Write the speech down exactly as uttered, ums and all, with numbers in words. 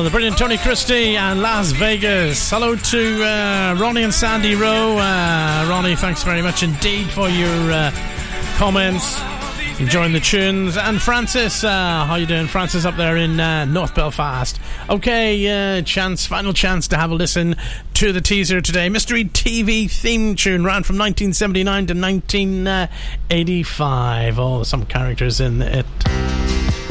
the brilliant Tony Christie and Las Vegas. Hello to uh, Ronnie and Sandy Rowe. Uh, Ronnie, thanks very much indeed for your uh, comments. Enjoying the tunes. And Francis, uh, how you doing? Francis up there in uh, North Belfast. Okay, uh, chance, final chance to have a listen to the teaser today. Mystery T V theme tune ran from nineteen seventy-nine to nineteen eighty-five. Oh, some characters in it.